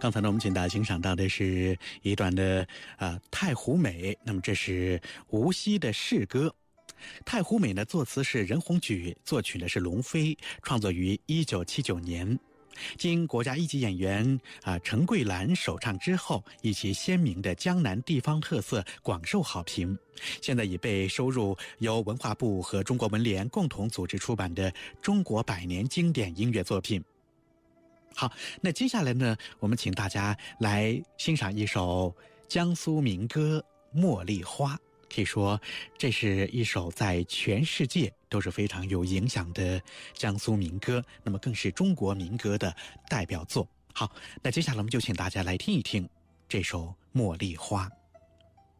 刚才呢，我们请大家欣赏到的是一段的太湖美，那么这是无锡的市歌。太湖美呢，作词是任鸿举，作曲呢是龙飞，创作于1979年。经国家一级演员陈桂兰首唱之后，以其鲜明的江南地方特色广受好评。现在已被收入由文化部和中国文联共同组织出版的《中国百年经典音乐作品》。好，那接下来呢，我们请大家来欣赏一首江苏民歌《茉莉花》。可以说，这是一首在全世界都是非常有影响的江苏民歌，那么更是中国民歌的代表作。好，那接下来我们就请大家来听一听这首《茉莉花》。